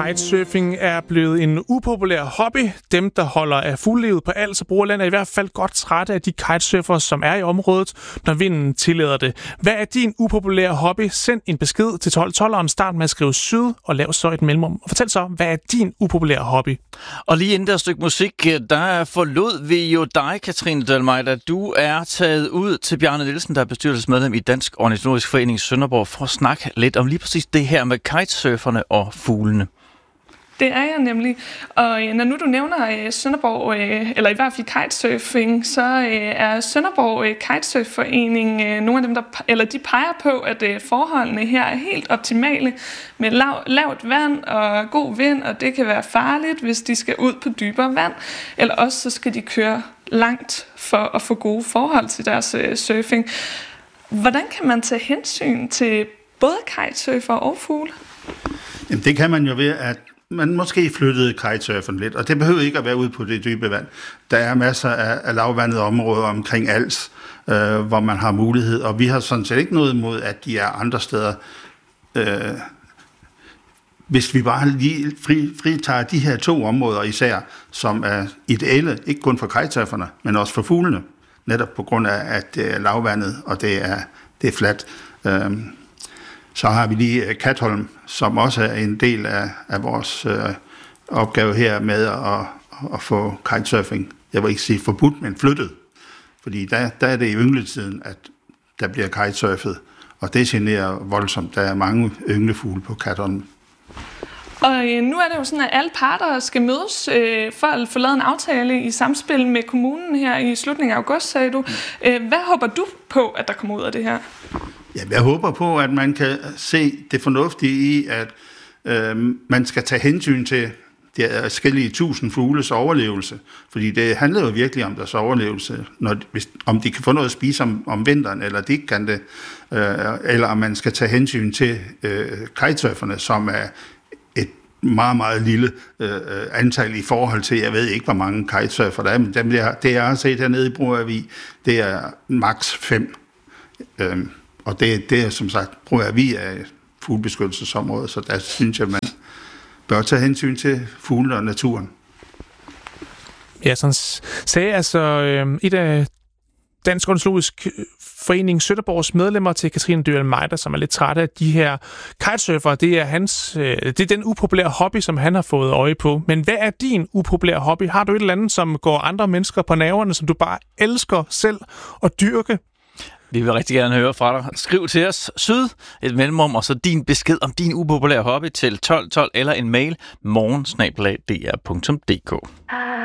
Kitesurfing er blevet en upopulær hobby. Dem, der holder af fuglelivet på Als og Broerland, er i hvert fald godt trætte af de kitesurfere, som er i området, når vinden tillader det. Hvad er din upopulære hobby? Send en besked til 1212'eren. Start med at skrive syd og lav så et mellemrum. Og fortæl så, hvad er din upopulære hobby? Og lige inden der stykke musik, der forlod vi jo dig, Katrine Dølmeider. Du er taget ud til Bjarne Nielsen, der er bestyrelsesmedlem i Dansk Ornitologisk Forening Sønderborg, for at snakke lidt om lige præcis det her med kitesurferne og fuglene. Det er jeg nemlig. Og når nu du nævner Sønderborg, eller i hvert fald kitesurfing, så er Sønderborg Kitesurfforening nogle af dem, de peger på, at forholdene her er helt optimale med lavt vand og god vind, og det kan være farligt, hvis de skal ud på dybere vand. Eller også så skal de køre langt for at få gode forhold til deres surfing. Hvordan kan man tage hensyn til både kitesurfer og fugle? Jamen, det kan man jo ved, at man måske flyttede kitesurfen lidt, og det behøver ikke at være ude på det dybe vand. Der er masser af lavvandede områder omkring Als, hvor man har mulighed, og vi har sådan set ikke noget imod, at de er andre steder. Hvis vi bare lige fritager de her to områder især, som er ideelle, ikke kun for kitesurferne, men også for fuglene, netop på grund af, at det er lavvandet, og det er fladt. Så har vi lige Katholm, som også er en del af vores opgave her med at få kitesurfing, jeg vil ikke sige forbudt, men flyttet. Fordi der er det i yngletiden, at der bliver kitesurfet, og det generer voldsomt. Der er mange ynglefugle på Katholm. Og nu er det jo sådan, at alle parter skal mødes for at få lavet en aftale i samspil med kommunen her i slutningen af august, sagde du. Hvad håber du på, at der kommer ud af det her? Ja, jeg håber på, at man kan se det fornuftige i, at man skal tage hensyn til de forskellige 1000 fugles overlevelse. Fordi det handler jo virkelig om deres overlevelse. Om de kan få noget at spise om vinteren, eller de ikke kan det. Eller om man skal tage hensyn til kitesurferne, som er et meget, meget lille antal i forhold til, jeg ved ikke, hvor mange kitesurfer der er, men det jeg har set hernede i Broervig, det er maks 5. Og det er som sagt, Broervig er et fuglebeskyttelsesområde, så der synes jeg, man bør tage hensyn til fuglene og naturen. Ja, sådan sagde altså et af Dansk Ornitologisk Forening Sønderborgs medlemmer til Katrine Dølmeider, som er lidt træt af de her kitesurfere. Det er den upopulære hobby, som han har fået øje på. Men hvad er din upopulære hobby? Har du et eller andet, som går andre mennesker på nerverne, som du bare elsker selv at dyrke? Vi vil rigtig gerne høre fra dig. Skriv til os syd et mellemrum, og så din besked om din upopulære hobby til 1212 eller en mail morgen@dr.dk.